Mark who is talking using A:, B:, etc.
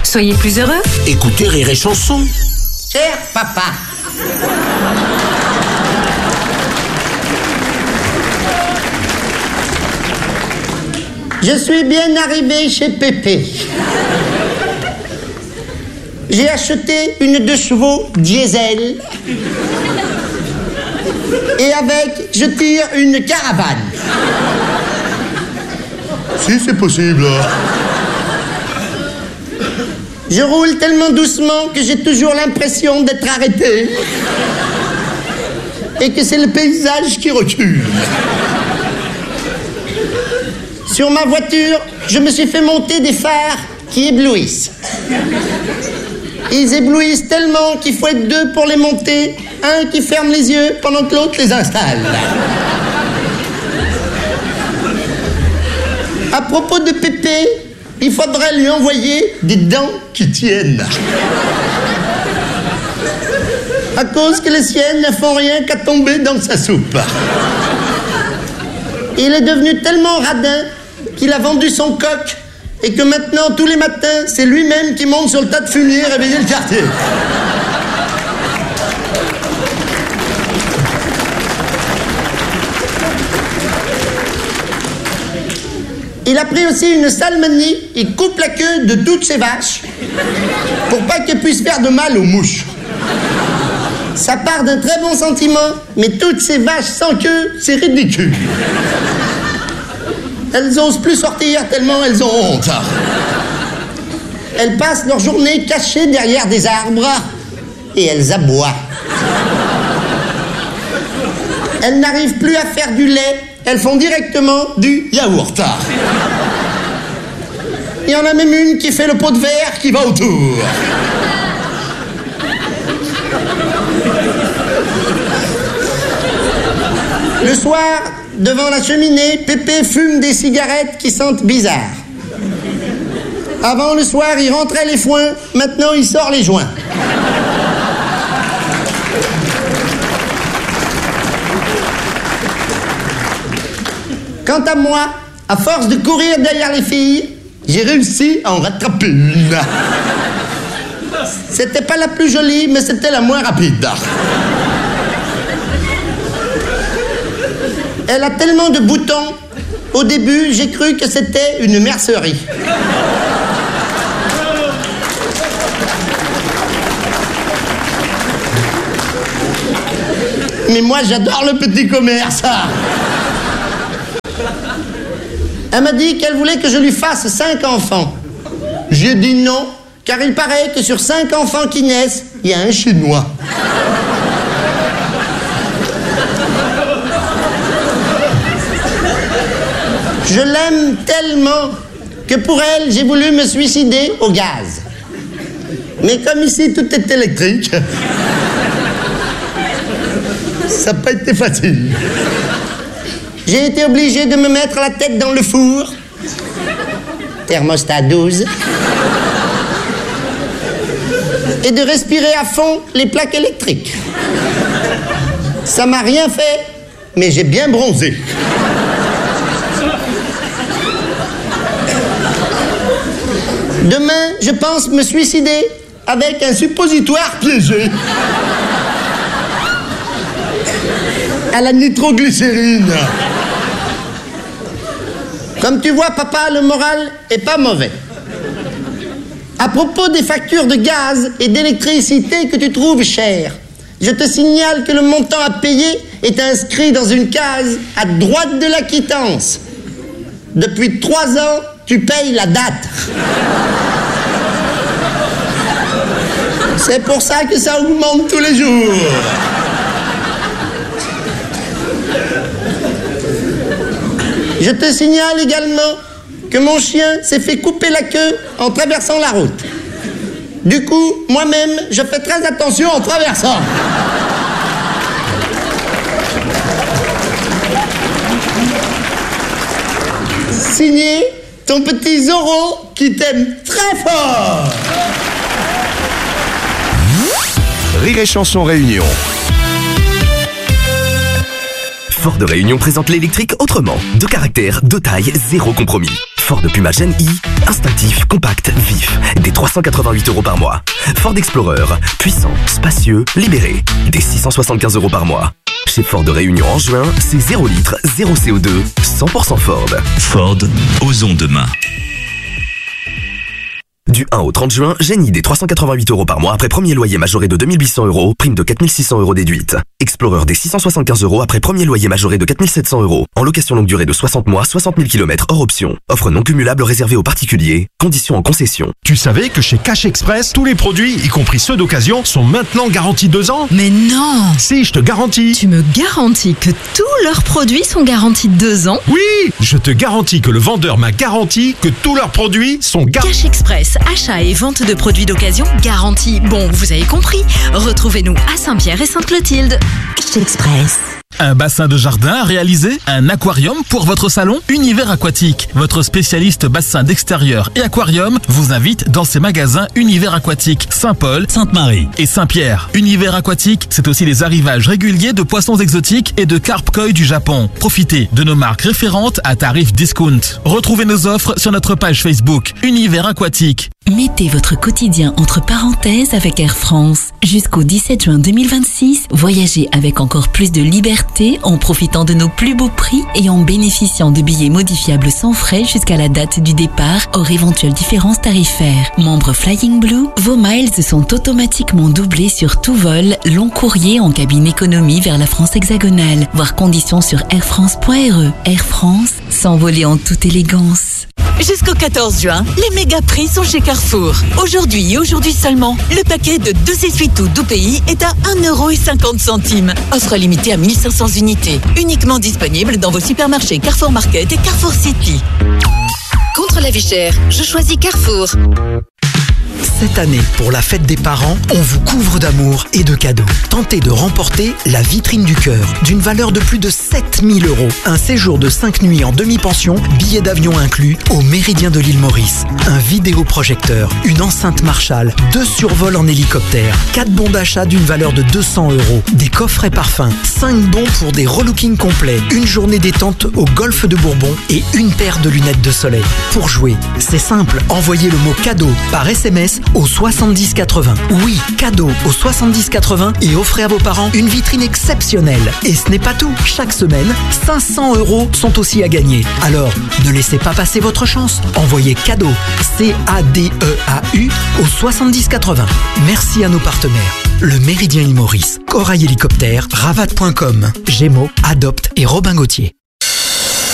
A: Soyez plus heureux.
B: Écoutez Rire et Chanson.
C: Cher papa, je suis bien arrivé chez Pépé. J'ai acheté une 2 chevaux diesel. Et avec, je tire une caravane.
D: Si c'est possible.
C: Je roule tellement doucement que j'ai toujours l'impression d'être arrêté. Et que c'est le paysage qui recule. Sur ma voiture, je me suis fait monter des phares qui éblouissent. Ils éblouissent tellement qu'il faut être 2 pour les monter. Un qui ferme les yeux pendant que l'autre les installe. À propos de Pépé, il faudrait lui envoyer des dents qui tiennent. À cause que les siennes ne font rien qu'à tomber dans sa soupe. Il est devenu tellement radin qu'il a vendu son coq et que maintenant, tous les matins, c'est lui-même qui monte sur le tas de fumier réveiller le quartier. Il a pris aussi une sale manie, il coupe la queue de toutes ses vaches pour pas qu'elles puissent faire de mal aux mouches. Ça part d'un très bon sentiment, mais toutes ces vaches sans queue, c'est ridicule. Elles osent plus sortir tellement elles ont honte. Elles passent leur journée cachées derrière des arbres et elles aboient. Elles n'arrivent plus à faire du lait, elles font directement du yaourt. Il y en a même une qui fait le pot de verre qui va autour. Le soir, devant la cheminée, Pépé fume des cigarettes qui sentent bizarre. Avant le soir, il rentrait les foins, maintenant il sort les joints. Quant à moi, à force de courir derrière les filles, j'ai réussi à en rattraper une. C'était pas la plus jolie, mais c'était la moins rapide. Elle a tellement de boutons. Au début, j'ai cru que c'était une mercerie. Mais moi, j'adore le petit commerce. Elle m'a dit qu'elle voulait que je lui fasse 5 enfants. J'ai dit non, car il paraît que sur 5 enfants qui naissent, il y a un Chinois. Je l'aime tellement que pour elle, j'ai voulu me suicider au gaz. Mais comme ici, tout est électrique, ça n'a pas été facile. J'ai été obligé de me mettre la tête dans le four. Thermostat 12. Et de respirer à fond les plaques électriques. Ça m'a rien fait, mais j'ai bien bronzé. Demain, je pense me suicider avec un suppositoire piégé. À la nitroglycérine. Comme tu vois, papa, le moral est pas mauvais. À propos des factures de gaz et d'électricité que tu trouves chères, je te signale que le montant à payer est inscrit dans une case à droite de la quittance. Depuis 3 ans, tu payes la date. C'est pour ça que ça augmente tous les jours. Je te signale également que mon chien s'est fait couper la queue en traversant la route. Du coup, moi-même, je fais très attention en traversant. Signé ton petit Zorro qui t'aime très fort.
E: Rire et Chanson Réunion. Ford de Réunion présente l'électrique autrement. De caractère, de taille, zéro compromis.
A: Ford Puma Gen I, instinctif, compact, vif, des 388 € par mois. Ford Explorer, puissant, spacieux, libéré, des 675 € par mois. Chez Ford de Réunion en juin, c'est 0 litre, 0 CO2, 100% Ford.
B: Ford, osons demain.
A: Du 1 au 30 juin, Génie des 388 € par mois après premier loyer majoré de 2800 €, prime de 4600 € déduite. Explorer des 675 € après premier loyer majoré de 4700 €. En location longue durée de 60 mois, 60 000 km hors option. Offre non cumulable réservée aux particuliers. Conditions en concession.
D: Tu savais que chez Cash Express, tous les produits, y compris ceux d'occasion, sont maintenant garantis 2 ans?
F: Mais non!
D: Si, je te garantis.
F: Tu me garantis que tous leurs produits sont garantis 2 ans?
D: Oui, je te garantis que le vendeur m'a garanti que tous leurs produits sont garantis.
F: Cash Express, achat et vente de produits d'occasion garantis. Bon, vous avez compris. Retrouvez-nous à Saint-Pierre et Sainte-Clotilde. Cash Express.
G: Un bassin de jardin à réaliser? Un aquarium pour votre salon? Univers Aquatique, votre spécialiste bassin d'extérieur et aquarium, vous invite dans ses magasins Univers Aquatique, Saint-Paul, Sainte-Marie et Saint-Pierre. Univers Aquatique, c'est aussi les arrivages réguliers de poissons exotiques et de carpe koi du Japon. Profitez de nos marques référentes à tarif discount. Retrouvez nos offres sur notre page Facebook Univers Aquatique.
H: Mettez votre quotidien entre parenthèses avec Air France. Jusqu'au 17 juin 2026, voyagez avec encore plus de liberté en profitant de nos plus beaux prix et en bénéficiant de billets modifiables sans frais jusqu'à la date du départ hors éventuelle différence tarifaire. Membre Flying Blue, vos miles sont automatiquement doublés sur tout vol, long courrier en cabine économie vers la France hexagonale. Voir conditions sur airfrance.re. Air France, s'envoler en toute élégance.
I: Jusqu'au 14 juin, les méga prix sont chez Carrefour. Aujourd'hui et aujourd'hui seulement, le paquet de 2 essuie-tout Doupéi est à 1,50 €. Offre limitée à 1500 unités. Uniquement disponible dans vos supermarchés Carrefour Market et Carrefour City.
J: Contre la vie chère, je choisis Carrefour.
K: Cette année, pour la fête des parents, on vous couvre d'amour et de cadeaux. Tentez de remporter la vitrine du cœur, d'une valeur de plus de 7 000 €. Un séjour de 5 nuits en demi-pension, billets d'avion inclus, au Méridien de l'île Maurice. Un vidéoprojecteur, une enceinte Marshall, 2 survols en hélicoptère, 4 bons d'achat d'une valeur de 200 €, des coffrets parfums, 5 bons pour des relookings complets, une journée détente au golfe de Bourbon et une paire de lunettes de soleil. Pour jouer, c'est simple, envoyez le mot cadeau par SMS au 70 80. Oui, cadeau au 70 80 et offrez à vos parents une vitrine exceptionnelle. Et ce n'est pas tout. Chaque semaine, 500 € sont aussi à gagner. Alors, ne laissez pas passer votre chance. Envoyez cadeau, CADEAU au 70 80. Merci à nos partenaires. Le Méridien Île Maurice, Corail Hélicoptère, Ravat.com, Gémeaux, Adopt et Robin Gauthier.